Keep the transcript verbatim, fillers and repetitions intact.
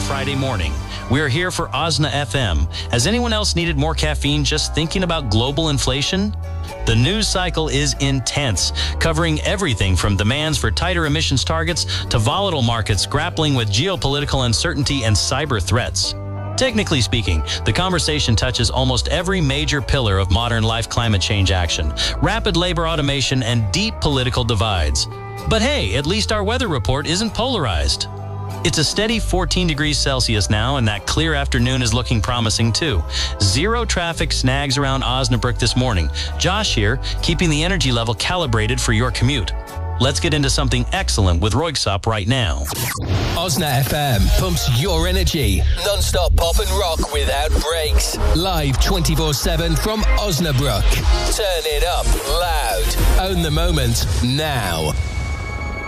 Friday morning. We're here for Osna F M. Has anyone else needed more caffeine just thinking about global inflation? The news cycle is intense, covering everything from demands for tighter emissions targets to volatile markets grappling with geopolitical uncertainty and cyber threats. Technically speaking, the conversation touches almost every major pillar of modern life climate change action, rapid labor automation, and deep political divides. But hey, at least our weather report isn't polarized. It's a steady fourteen degrees Celsius now, and that clear afternoon is looking promising too. Zero traffic snags around Osnabrück this morning. Josh here, keeping the energy level calibrated for your commute. Let's get into something excellent with Royksop right now. Osna F M pumps your energy. Non-stop pop and rock without breaks. Live twenty-four seven from Osnabrück. Turn it up loud. Own the moment now.